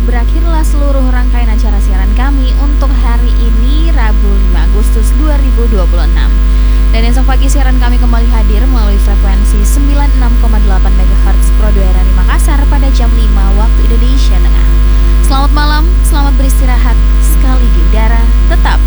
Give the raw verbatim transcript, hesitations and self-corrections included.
berakhirlah seluruh rangkaian acara siaran kami untuk hari ini Rabu lima Agustus dua ribu dua puluh enam. Dan esok pagi siaran kami kembali hadir melalui frekuensi sembilan puluh enam koma delapan megahertz Pro dua R R I Makassar pada jam lima